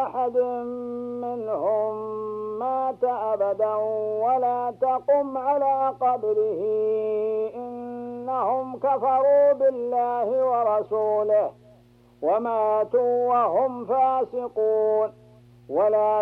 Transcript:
أحد منهم مات أبدا ولا تقم على قبره إنهم كفروا بالله ورسوله وماتوا وهم فاسقون. ولا